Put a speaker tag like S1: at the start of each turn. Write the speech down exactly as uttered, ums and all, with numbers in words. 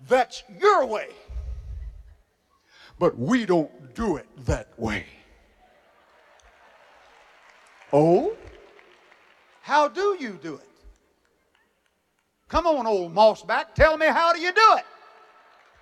S1: That's your way. But we don't do it that way. Oh? How do you do it? Come on, old mossback, tell me, how do you do it?